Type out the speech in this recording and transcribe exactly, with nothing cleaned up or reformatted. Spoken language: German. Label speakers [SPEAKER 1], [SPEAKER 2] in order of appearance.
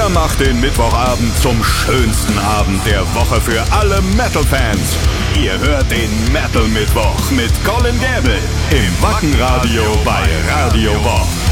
[SPEAKER 1] Er macht den Mittwochabend zum schönsten Abend der Woche für alle Metal-Fans. Ihr hört den Metal Mittwoch mit Colin Gäbel im Wackenradio bei Radio Bob.